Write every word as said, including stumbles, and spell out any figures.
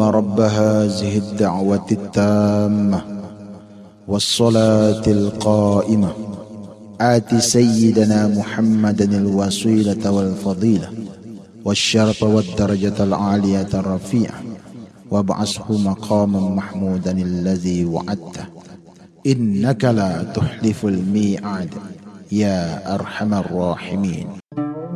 اللهم رب هذه الدعوة التامة والصلاة القائمة آت سيدنا محمدا الوسيلة والفضيلة والشرف والدرجة العالية الرفيعة وابعثه مقاما محمودا الذي وعدته إنك لا تخلف الميعاد يا أرحم الراحمين.